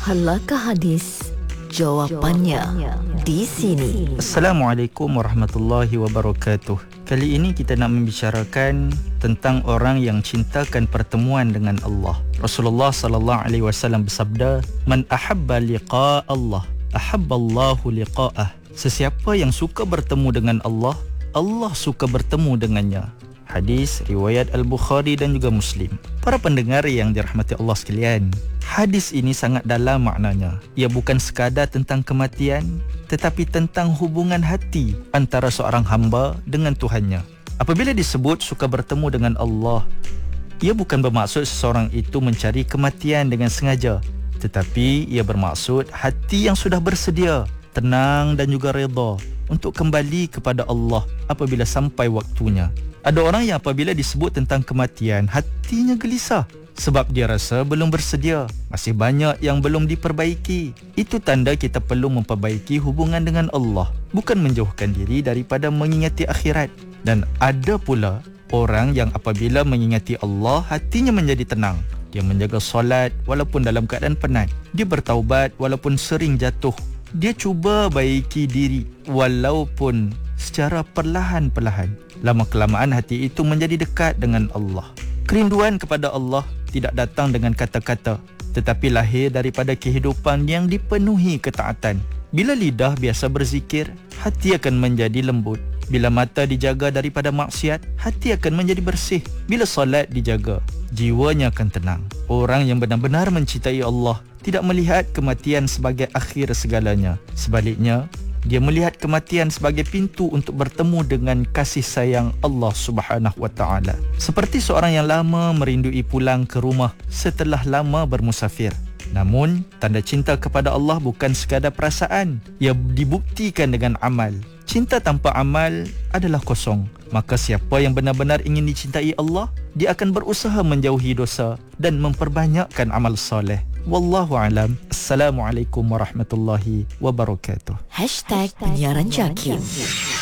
Halakah hadis? Jawapannya di sini. Assalamualaikum warahmatullahi wabarakatuh. Kali ini kita nak membicarakan tentang orang yang cintakan pertemuan dengan Allah. Rasulullah sallallahu alaihi wasallam bersabda, "Man ahabba liqa Allah, ahabballahu liqa'ah." Sesiapa yang suka bertemu dengan Allah, Allah suka bertemu dengannya. Hadis riwayat Al-Bukhari dan juga Muslim. Para pendengar yang dirahmati Allah sekalian, hadis ini sangat dalam maknanya. Ia bukan sekadar tentang kematian, tetapi tentang hubungan hati antara seorang hamba dengan Tuhannya. Apabila disebut suka bertemu dengan Allah, ia bukan bermaksud seseorang itu mencari kematian dengan sengaja, tetapi ia bermaksud hati yang sudah bersedia, tenang dan juga redha untuk kembali kepada Allah apabila sampai waktunya. Ada orang yang apabila disebut tentang kematian, hatinya gelisah sebab dia rasa belum bersedia, masih banyak yang belum diperbaiki. Itu tanda kita perlu memperbaiki hubungan dengan Allah, bukan menjauhkan diri daripada mengingati akhirat. Dan ada pula orang yang apabila mengingati Allah, hatinya menjadi tenang. Dia menjaga solat walaupun dalam keadaan penat. Dia bertaubat walaupun sering jatuh. Dia cuba baiki diri walaupun secara perlahan-perlahan. Lama-kelamaan hati itu menjadi dekat dengan Allah. Kerinduan kepada Allah tidak datang dengan kata-kata, tetapi lahir daripada kehidupan yang dipenuhi ketaatan. Bila lidah biasa berzikir, hati akan menjadi lembut. Bila mata dijaga daripada maksiat, hati akan menjadi bersih. Bila solat dijaga, jiwanya akan tenang. Orang yang benar-benar mencintai Allah tidak melihat kematian sebagai akhir segalanya. Sebaliknya, dia melihat kematian sebagai pintu untuk bertemu dengan kasih sayang Allah Subhanahu wa taala. Seperti seorang yang lama merindui pulang ke rumah setelah lama bermusafir. Namun, tanda cinta kepada Allah bukan sekadar perasaan. Ia dibuktikan dengan amal. Cinta tanpa amal adalah kosong. Maka siapa yang benar-benar ingin dicintai Allah, dia akan berusaha menjauhi dosa dan memperbanyakkan amal soleh. Wallahu alam. Assalamualaikum warahmatullahi wabarakatuh. #penyiaran Jakim.